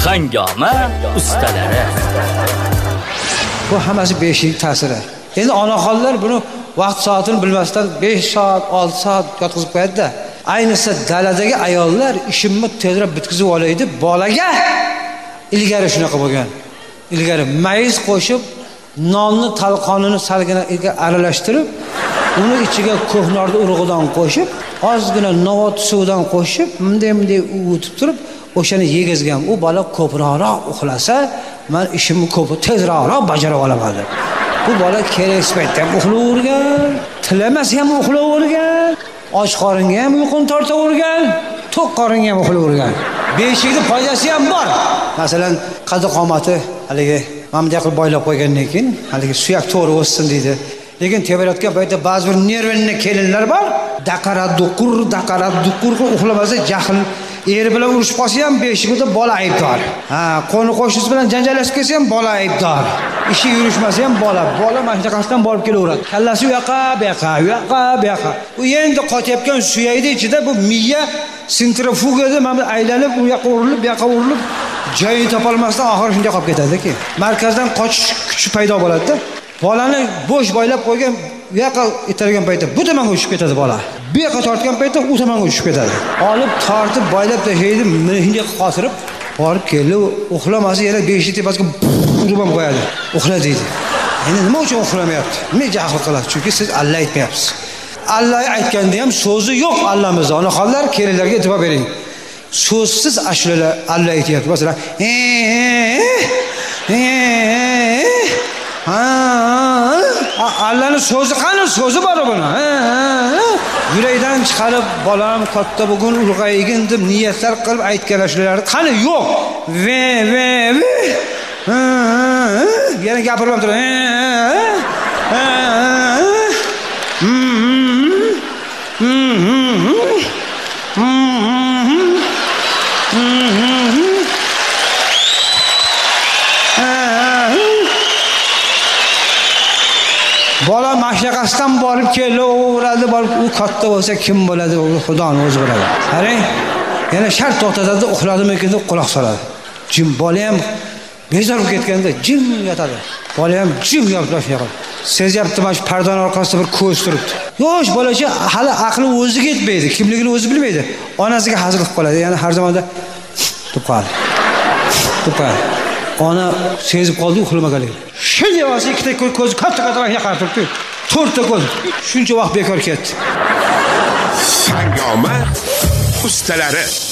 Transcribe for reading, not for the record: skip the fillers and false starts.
Hangoma ustalari. Bu hammasi 5 ta'siri. Endi onaxonlar buni vaqt soatini bilmasdan 5 soat, 6 soat yotqizib qo'yadi-da. Ayniqsa daladagi ayollar ishimni tezroq bitkizib olaydi. Bolaga ilgari shunaqa bo'lgan. Ilgari mayiz qo'shib, nonni talqonini salgina aralashtirib, uni ichiga ko'hnorni urug'idan qo'shib, ozgina novot suvdan qo'shib, bunday uvutib turib, o'shani yegizgan. U bola ko'proq uxlasa, men ishimni ko'p tezroq bajara olaman deb. Bu bola kerak paytda ham uxlayvergan, tilamasa ham uxlayvergan, och qoringa ham uyquni tortavergan, to'q qoringa ham uxlayvergan. Beshikning foydasi ham bor. Masalan, qad qomati haligi mamda qilib boylab qo'ygandan keyin haligi suyak to'g'ri o'ssin deydi. Lekin tevaratgan paytda ba'zi bir nervini kelinlar bor. Daqarat duqur uxlamasa jahl eri bilan urushib qolsa ham beshigida bola aybdor. Qo'ni qo'shnisi bilan janjallashib kelsa ham bola aybdor. Ishi yurishmasa ham bola mana shunaqasidan borib kelaveradi. Kallasi u yoqqa, bu yoqqa. U endi qotayotgan suyakni ichida bu miya sentrifugada mana aylanib, u yoqqa urilib, bu yoqqa urilib, joyini topolmasdan oxiri shunday qolib ketadi-ki. Markazdan qochish kuchi paydo bo'ladi-da. Bolani bo'sh boylab qo'ygan, u yoqqa itargan paytda bu tomonga uchib ketadi bola. Bu yoqqa tortgan paytda u tomonga uchib ketadi. Olib, tortib, boylab tashlaydi, shunday qotirib, borib keldi, uxlamasa yana beshik tepasiga urib ham qo'yadi. Uxla deydi. Endi nima uchun uxlamayapti? Nima jahl qiladi? Chunki siz Alloh aytmayapsiz. Alloh aytganda ham so'zi yo'q Allohimiz. Onaxonlar, kelinlarga e'tibor bering. So'zsiz ashulalar Alloh aytayapti. Masalan, Allahning so'zi qani? So'zi bor buni. Yurakdan chiqarib, bolam katta bugun ulg'aygin deb niyatlar qilib aytgan ashulalar qani? Yo'q. Yana gapirib turib. Bola mashaqasidan borib kelaveradi, borib u katta bo'lsa kim bo'ladi? Xudoning o'zi biladi. Qarang, yana shart to'xtatadi, uxladimikin deb quloq soladi. Jim bola ham bezor bo'lib ketganda jim yotadi. Bola ham jim yotadi. Sezyapti, mana shu pardaning orqasida bir ko'z turibdi. Yo'sh bolacha hali aqli o'ziga yetmaydi, kimligini o'zi bilmaydi. Onasiga hazil qilib qoladi. Ya'ni har zamonda deb qoladi. Ona sezib qoldi uxlamaganligini. Shunday bo'lsa ikkita ko'z katta yoqar turibdi. To'rtta ko'z. Shuncha vaqt bekor ketdi. Hangoma ustalari.